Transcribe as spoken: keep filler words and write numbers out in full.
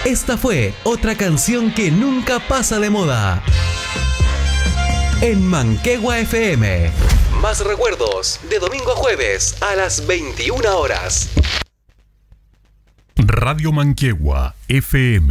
Esta fue otra canción que nunca pasa de moda. En Manquehue F M. Más recuerdos de domingo a jueves a las veintiuna horas. Radio Manquehue F M.